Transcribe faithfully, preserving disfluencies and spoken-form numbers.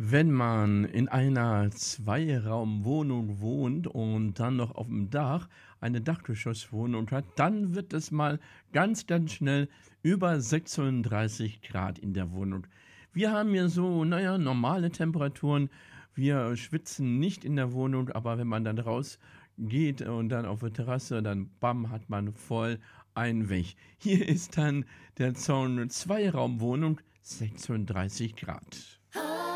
Wenn man in einer Zweiraumwohnung wohnt und dann noch auf dem Dach eine Dachgeschosswohnung hat, dann wird es mal ganz, ganz schnell über sechsunddreißig Grad in der Wohnung. Wir haben hier so, naja, normale Temperaturen. Wir schwitzen nicht in der Wohnung, aber wenn man dann rausgeht und dann auf der Terrasse, dann bam, hat man voll einen weg. Hier ist dann der Zaun Zweiraumwohnung, sechsunddreißig Grad.